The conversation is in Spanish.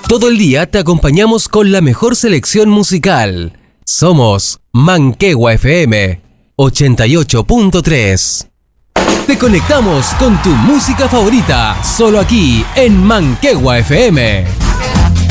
Todo el día te acompañamos con la mejor selección musical. Somos Manquehue FM 88.3. Te conectamos con tu música favorita, solo aquí en Manquehue FM.